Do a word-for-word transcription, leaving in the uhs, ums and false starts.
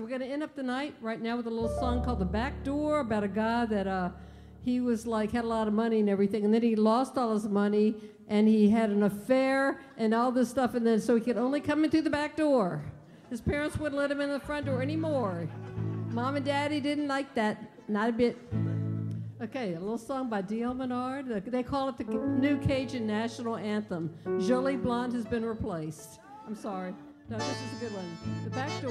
we're going to end up the night right now with a little song called The Back Door about a guy that uh, he was like, had a lot of money and everything, and then he lost all his money, and he had an affair and all this stuff, and then so he could only come in through the back door. His parents wouldn't let him in the front door anymore. Mom and Daddy didn't like that, not a bit. Okay, a little song by D L Menard. They call it the new Cajun national anthem. Jolie Blonde has been replaced. I'm sorry. No, this is a good one. The Back Door.